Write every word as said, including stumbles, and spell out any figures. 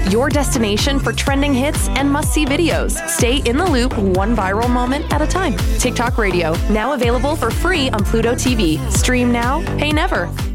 your destination for trending hits and must-see videos. Stay in the loop, one viral moment at a time. TikTok Radio, now available for free on Pluto T V. Stream now, pay never.